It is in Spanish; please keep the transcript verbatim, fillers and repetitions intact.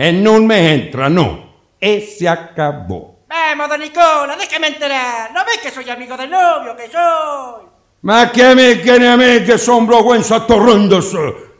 e non me entra, no. E se acabó. Vamos, don Nicola, déjame enterar. ¿No ves que soy amigo del novio, que soy? Ma che me, che ne a me, che son vergüenza torrendos.